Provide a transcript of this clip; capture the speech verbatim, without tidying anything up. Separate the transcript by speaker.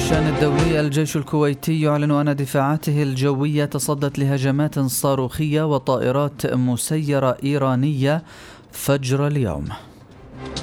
Speaker 1: الشأن الدولي، الجيش الكويتي يعلن أن دفاعاته الجوية تصدت لهجمات صاروخية وطائرات مسيرة إيرانية فجر اليوم.